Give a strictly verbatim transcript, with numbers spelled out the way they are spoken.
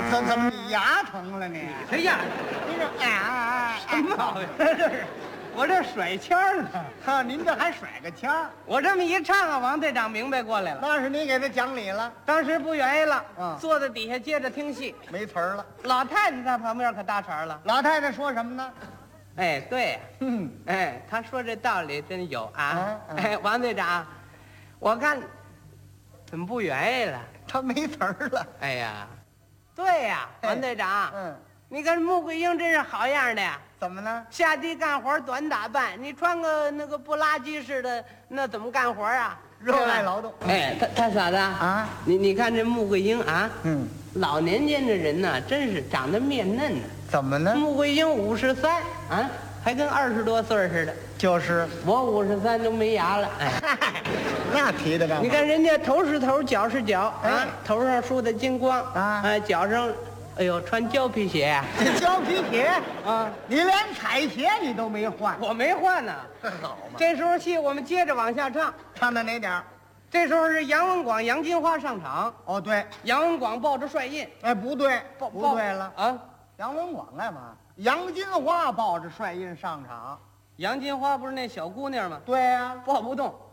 怎怎么你牙疼了你？ 谁呀？ 你这哎哎哎， 什么毛病？这是我这甩签儿呢。 哈，您这还甩个腔儿？ 我这么一唱啊，王队长明白过来了。 那是你给他讲理了， 当时不愿意了， 嗯坐在底下接着听戏。 没词儿了。 老太太在旁边可搭茬了。 老太太说什么呢？ 哎，对呀， 嗯， 哎，他说这道理真有啊。 嗯嗯哎，王队长，我看怎么不愿意了？ 他没词儿了。 哎呀，对呀， 哎王队长， 嗯， 你看穆桂英真是好样的呀。 怎么呢？ 下地干活短打扮，你穿个那个不拉几似的，那怎么干活啊？ 热爱劳动。 哎，他他嫂子啊， 你你看这穆桂英啊， 嗯， 老年间的人呢，真是长得面嫩呢。 怎么呢？ 穆桂英五十三啊，还跟二十多岁似的。 就是， 我五十三都没牙了，哎， 嗨，那提的干嘛？ 你看人家头是头，脚是脚啊哎， 头上梳的金光啊哎，脚上，哎呦，穿胶皮鞋呀这胶皮鞋， 啊， 你连彩鞋你都没换， 我没换呢。 好嘛？ 这时候戏我们接着往下唱。 唱到哪点儿？ 这时候是杨文广、杨金花上场， 哦，对， 杨文广抱着帅印， 哎，不对， 抱不对了。 啊！ 杨文广干嘛？杨金花抱着帅印上场。 杨金花不是那小姑娘吗？ 对呀、 抱不动，